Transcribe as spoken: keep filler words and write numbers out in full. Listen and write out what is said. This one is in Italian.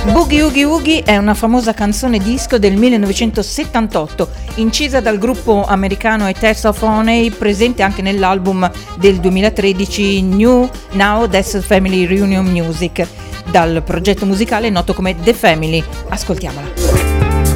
Boogie Oogie Oogie è una famosa canzone disco del millenovecentosettantotto, incisa dal gruppo americano A Test of Honey, presente anche nell'album del duemilatredici New Now That's Family Reunion Music, dal progetto musicale noto come The Family. Ascoltiamola.